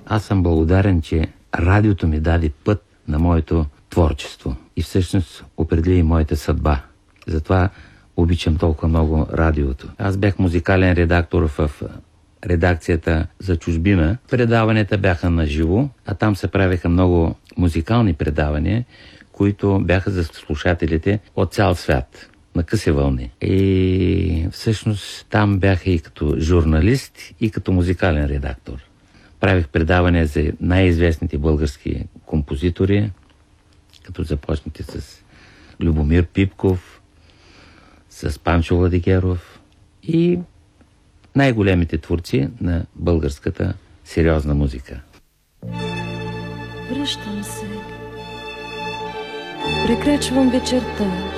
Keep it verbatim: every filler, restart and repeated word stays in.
Аз съм благодарен, че радиото ми даде път на моето творчество и всъщност определи и моята съдба. Затова обичам толкова много радиото. Аз бях музикален редактор в редакцията за чужбина. Предаванията бяха на живо, а там се правеха много музикални предавания, които бяха за слушателите от цял свят, на къси вълни. И всъщност там бяха и като журналист, и като музикален редактор. Правих предавания за най-известните български композитори, като започнете с Любомир Пипков, с Панчо Владигеров и най-големите творци на българската сериозна музика. Връщам се, прекрачвам вечерта,